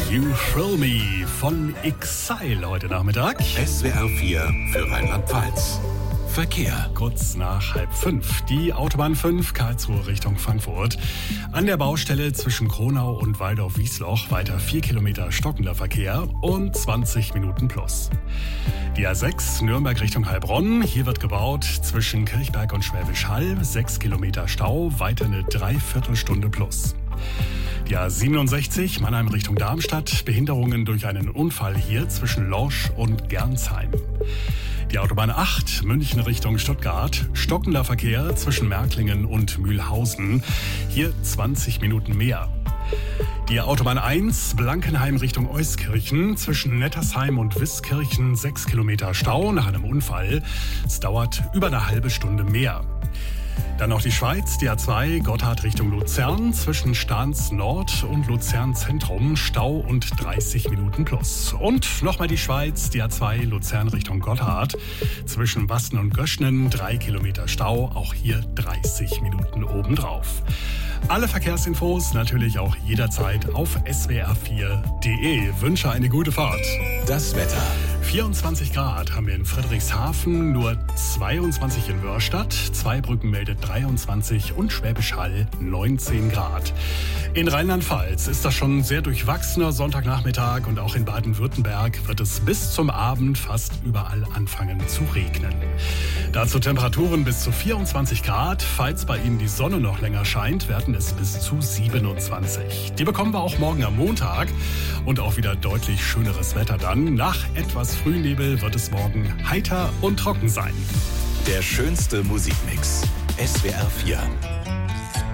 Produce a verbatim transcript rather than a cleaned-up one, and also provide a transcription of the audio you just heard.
You Thrill Me von Exile heute Nachmittag. S W R vier für Rheinland-Pfalz. Verkehr. Kurz nach halb fünf. Die Autobahn fünf, Karlsruhe Richtung Frankfurt. An der Baustelle zwischen Kronau und Waldorf-Wiesloch weiter vier Kilometer stockender Verkehr und zwanzig Minuten plus. Die A sechs, Nürnberg Richtung Heilbronn. Hier wird gebaut zwischen Kirchberg und Schwäbisch Hall. sechs Kilometer Stau, weiter eine Dreiviertelstunde plus. Die A siebenundsechzig, Mannheim Richtung Darmstadt. Behinderungen durch einen Unfall hier zwischen Lorsch und Gernsheim. Die Autobahn acht, München Richtung Stuttgart. Stockender Verkehr zwischen Märklingen und Mühlhausen. Hier zwanzig Minuten mehr. Die Autobahn eins, Blankenheim Richtung Euskirchen. Zwischen Nettersheim und Wiskirchen sechs Kilometer Stau nach einem Unfall. Es dauert über eine halbe Stunde mehr. Dann noch die Schweiz, die A zwei, Gotthard Richtung Luzern, zwischen Stahns Nord und Luzern Zentrum, Stau und dreißig Minuten plus. Und nochmal die Schweiz, die A zwei, Luzern Richtung Gotthard, zwischen Wasten und Göschnen, drei Kilometer Stau, auch hier dreißig Minuten obendrauf. Alle Verkehrsinfos natürlich auch jederzeit auf s w r vier punkt d e. Wünsche eine gute Fahrt. Das Wetter. vierundzwanzig Grad haben wir in Friedrichshafen, nur zweiundzwanzig in Wörstadt, Zweibrücken meldet dreiundzwanzig und Schwäbisch Hall neunzehn Grad. In Rheinland-Pfalz ist das schon sehr durchwachsener Sonntagnachmittag und auch in Baden-Württemberg wird es bis zum Abend fast überall anfangen zu regnen. Dazu Temperaturen bis zu vierundzwanzig Grad, falls bei Ihnen die Sonne noch länger scheint, werden es bis zu siebenundzwanzig. Die bekommen wir auch morgen am Montag und auch wieder deutlich schöneres Wetter dann. Nach etwas Frühnebel wird es morgen heiter und trocken sein. Der schönste Musikmix. S W R vier.